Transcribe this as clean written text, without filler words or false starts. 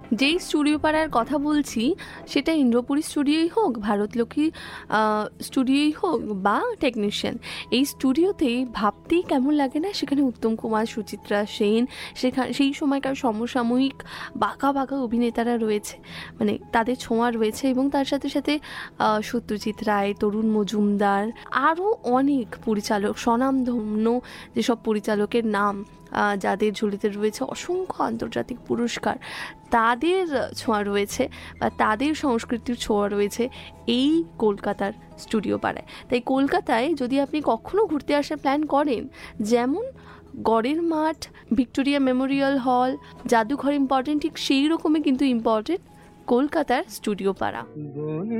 যেই স্টুডিও পাড়ার কথা বলছি সেটা ইন্দ্রপুরী স্টুডিওই হোক, ভারতলক্ষ্মী স্টুডিওই হোক বা টেকনিশিয়ান, এই স্টুডিওতেই ভাবতেই কেমন লাগে না, সেখানে উত্তম কুমার, সুচিত্রা সেন, সেই সময়কার সমসাময়িক বাঁকা বাঁকা অভিনেতারা রয়েছে, মানে তাদের ছোঁয়া রয়েছে, এবং তার সাথে সাথে সত্যজিৎ রায়, তরুণ মজুমদার, আরও অনেক পরিচালক, স্বনামধন্য যেসব পরিচালকের নাম, যাদের ঝুলিতে রয়েছে অসংখ্য আন্তর্জাতিক পুরস্কার, তাদের ছোঁয়া রয়েছে বা তাদের সংস্কৃতির ছোঁয়া রয়েছে এই কলকাতার স্টুডিও পাড়ায়। তাই কলকাতায় যদি আপনি কখনো ঘুরতে আসার প্ল্যান করেন, যেমন গড়ের মাঠ, ভিক্টোরিয়া মেমোরিয়াল হল, জাদুঘর ইম্পর্টেন্ট, ঠিক সেই রকমই কিন্তু ইম্পর্টেন্ট কলকাতার স্টুডিও পাড়া।